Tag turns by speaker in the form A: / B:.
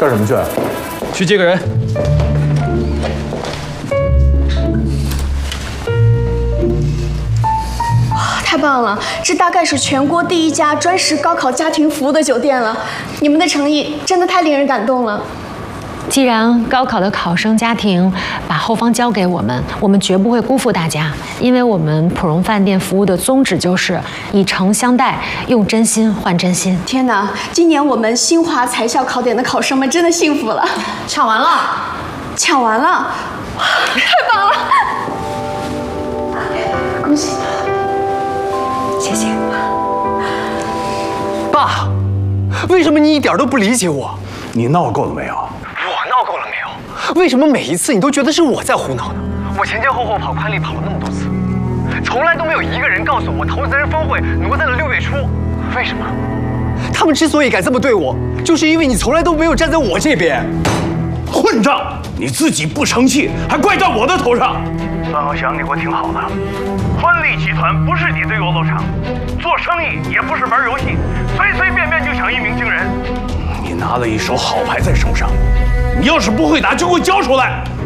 A: 干什么去？
B: 去接个人。
C: 太棒了，这大概是全国第一家专食高考家庭服务的酒店了。你们的诚意真的太令人感动了。
D: 既然高考的考生家庭把后方交给我们，我们绝不会辜负大家，因为我们普荣饭店服务的宗旨就是以诚相待，用真心换真心。
C: 天哪，今年我们新华财校考点的考生们真的幸福了，
E: 抢完了，
C: 抢完了，太棒了！恭喜！
D: 谢谢。
B: 爸，为什么你一点都不理解我？
A: 你闹够了没有？
B: 我闹够了没有？为什么每一次你都觉得是我在胡闹呢？我前前后后跑宽利跑了那么多次，从来都没有一个人告诉我投资人峰会挪在了6月初。为什么？他们之所以敢这么对我，就是因为你从来都没有站在我这边。
A: 混账！你自己不成器，还怪到我的头上。
F: 段浩翔，你给我听好了，宽利集团不是你的游乐场，做生意也不是玩游戏，随随便便就想一鸣惊人。
A: 你拿了一手好牌在手上，你要是不会打，就给我交出来！